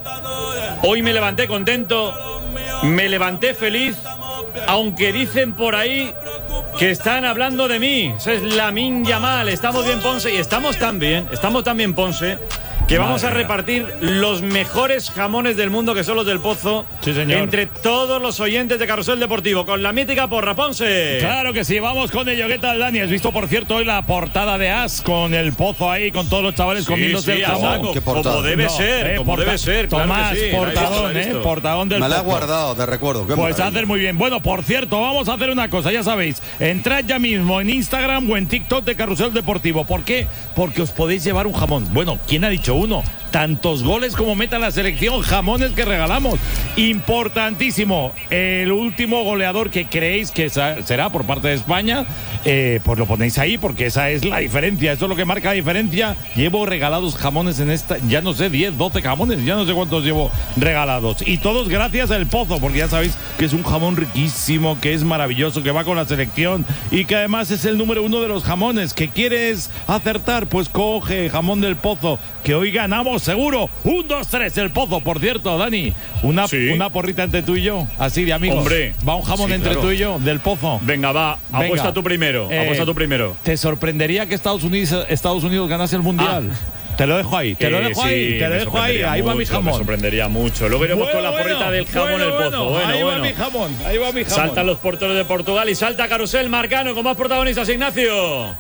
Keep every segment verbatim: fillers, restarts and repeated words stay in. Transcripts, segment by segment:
Hoy me levanté contento, me levanté feliz, aunque dicen por ahí que están hablando de mí. Eso es Lamine Yamal. Estamos bien, Ponce, y estamos tan bien, estamos tan bien, Ponce, que vamos a repartir los mejores jamones del mundo, que son los del Pozo, sí, señor, entre todos los oyentes de Carrusel Deportivo, con la mítica porra, Ponce. Claro que sí, vamos con ello. ¿Qué tal, Dani? ¿Has visto, por cierto, hoy la portada de As con el Pozo ahí, con todos los chavales Sí, comiéndose sí, el jamón? ¿Qué portada? Como debe ser, eh, como porta- debe ser, claro Tomás, que sí, la he visto, portadón, la he eh, visto. portadón del Me la he Pozo. guardado de recuerdo. Qué Pues maravilla. hacer muy bien. Bueno, por cierto, vamos a hacer una cosa, ya sabéis. Entrad ya mismo en Instagram o en TikTok de Carrusel Deportivo. ¿Por qué? Porque os podéis llevar un jamón. Bueno, ¿quién ha dicho uno? Tantos goles como meta la selección, jamones que regalamos. Importantísimo. El último goleador que creéis que será por parte de España, eh, pues lo ponéis ahí, porque esa es la diferencia. Eso es lo que marca la diferencia. Llevo regalados jamones en esta, ya no sé, diez, doce jamones, ya no sé cuántos llevo regalados. Y todos gracias al Pozo, porque ya sabéis que es un jamón riquísimo, que es maravilloso, que va con la selección y que además es el número uno de los jamones. ¿Que quieres acertar? Pues coge jamón del Pozo, que hoy ganamos seguro. Un, dos, tres, el Pozo. Por cierto, Dani, una, Sí. una porrita entre tú y yo, así de amigos. Hombre. Va un jamón Sí, entre claro. tú y yo, del Pozo. Venga, va, Venga. apuesta tú primero, Eh, apuesta tú primero. ¿Te sorprendería que Estados Unidos, Estados Unidos ganase el Mundial? Ah. Te lo dejo ahí, te lo Eh, dejo sí, ahí, te lo me dejo ahí. sorprendería Ahí va mi mucho, Me jamón. sorprendería mucho. Luego iremos Bueno, con la bueno, porrita del jamón bueno, el Pozo. bueno. Bueno, ahí bueno. va mi jamón, ahí va mi jamón. Saltan los porteros de Portugal y salta Carrusel Marcano con más protagonistas, Ignacio.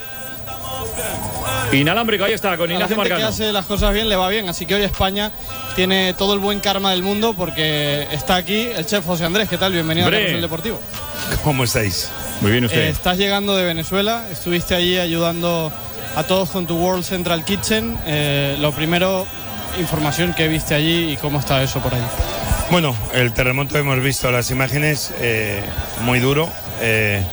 Inalámbrico, ahí está, con A la Ignacio gente que Marcano. hace las cosas bien le va bien, así que hoy España tiene todo el buen karma del mundo porque está aquí el chef José Andrés. ¿Qué tal? Bienvenido Hombre. a Carrusel Deportivo. ¿Cómo estáis? Muy bien usted. Eh, estás llegando de Venezuela, estuviste allí ayudando a todos con tu World Central Kitchen. Eh, lo primero, información que viste allí y cómo está eso por allí. Bueno, el terremoto hemos visto las imágenes, eh, muy duro. eh,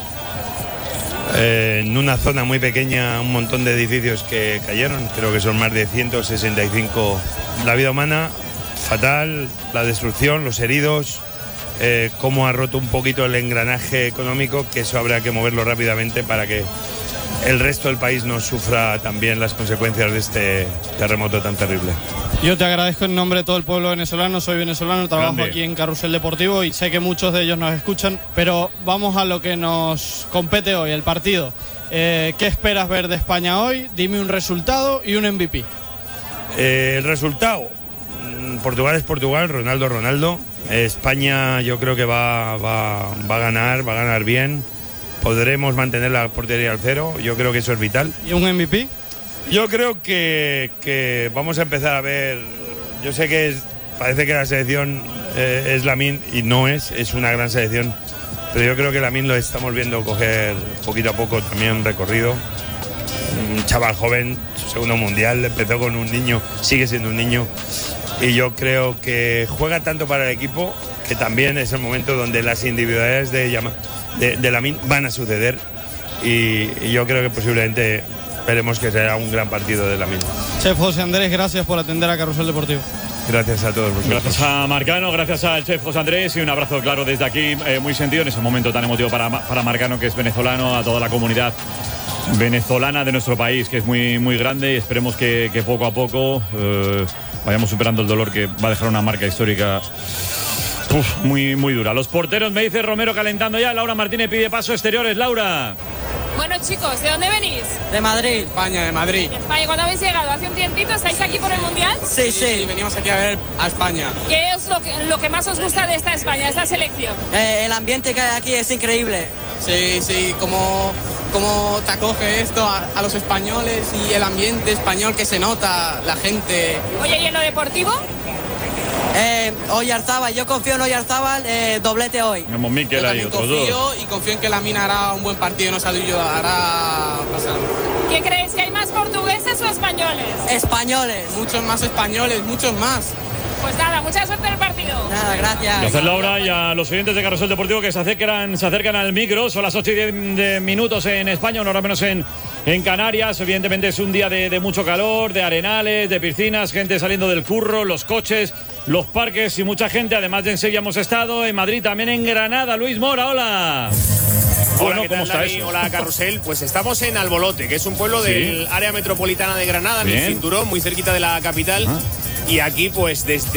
eh, en una zona muy pequeña, un montón de edificios que cayeron, creo que son más de ciento sesenta y cinco. La vida humana, fatal, la destrucción, los heridos, eh, cómo ha roto un poquito el engranaje económico, que eso habrá que moverlo rápidamente para que el resto del país no sufra también las consecuencias de este terremoto tan terrible. Yo te agradezco en nombre de todo el pueblo venezolano, soy venezolano, trabajo Grande. aquí en Carrusel Deportivo y sé que muchos de ellos nos escuchan, pero vamos a lo que nos compete hoy, el partido. Eh, ¿Qué esperas ver de España hoy? Dime un resultado y un M V P. Eh, el resultado, mm, Portugal es Portugal, Ronaldo, Ronaldo. Eh, España yo creo que va, va, va a ganar, va a ganar bien. Podremos mantener la portería al cero, yo creo que eso es vital. ¿Y un M V P? Yo creo que, que vamos a empezar a ver, yo sé que es- parece que la selección eh, es Lamine y no es, es una gran selección, pero yo creo que Lamine lo estamos viendo coger poquito a poco también recorrido. Un chaval joven, su segundo mundial, empezó con un niño, sigue siendo un niño y yo creo que juega tanto para el equipo que también es el momento donde las individualidades de, Yama- de, de Lamine van a suceder y, y yo creo que posiblemente veremos que será un gran partido de Lamine. Chef José Andrés, gracias por atender a Carrusel Deportivo. Gracias a todos vosotros. Gracias a Marcano, gracias al chef José Andrés y un abrazo claro desde aquí, eh, muy sentido en ese momento tan emotivo para, para Marcano, que es venezolano, a toda la comunidad venezolana de nuestro país, que es muy, muy grande, y esperemos que, que poco a poco eh, vayamos superando el dolor que va a dejar una marca histórica uf, muy, muy dura. Los porteros, me dice Romero calentando ya, Laura Martínez pide paso exteriores, Laura. Bueno, chicos, ¿de dónde venís? De Madrid. España, de Madrid. España. ¿Cuándo habéis llegado? ¿Hace un tiempito? ¿Estáis aquí por el Mundial? Sí, sí. venimos aquí a ver a España. ¿Qué es lo que, lo que más os gusta de esta España, de esta selección? Eh, el ambiente que hay aquí es increíble. Sí, sí, como, como te acoge esto a, a los españoles y el ambiente español que se nota, la gente. Oye, ¿y en lo deportivo? Eh, Oyarzábal, yo confío en Oyarzábal, eh, doblete hoy. Tenemos Miquel Yo ahí, también otros dos. confío y confío en que Lamine hará un buen partido y nos ayudará a pasar. ¿Qué creéis, que hay más portugueses o españoles? Españoles. Muchos más españoles, muchos más. Pues nada, mucha suerte en el partido. Nada, gracias. Gracias, Laura, y a los oyentes de Carrusel Deportivo que se acercan, se acercan al micro. Son las ocho y diez de minutos en España, una hora menos en, en Canarias. Evidentemente es un día de, de mucho calor, de arenales, de piscinas, gente saliendo del curro, los coches, los parques y mucha gente. Además de en Sevilla hemos estado, en Madrid, también en Granada. Luis Mora, hola. Bueno, Hola, ¿qué ¿cómo tal, está Dani? eso? Hola, Carrusel. Pues estamos en Albolote, que es un pueblo Sí. del área metropolitana de Granada, en el Bien. cinturón, muy cerquita de la capital. Ah. Y aquí, pues desde